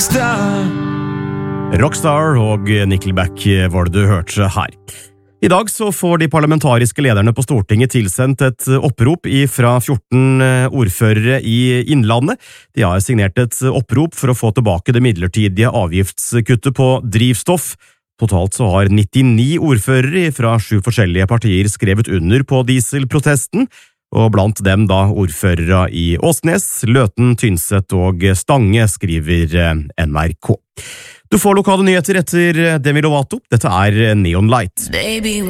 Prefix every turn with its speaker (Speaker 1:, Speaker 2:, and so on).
Speaker 1: Rockstar og Nickelback var det du hørte her. I dag så får de parlamentariske lederne på Stortinget tilsendt et opprop fra 14 ordførere i Innlandet. De har signert et opprop for å få tilbake det midlertidige avgiftskuttet på drivstoff. Totalt så har 99 ordførere fra 7 forskjellige partier skrevet under på dieselprotesten, og blant dem da ordførere i Åsnes, Løten, Tynset og Stange, skriver NRK. Du får lokale nyheter etter Demi Lovato. Dette er Neon Light.
Speaker 2: Baby,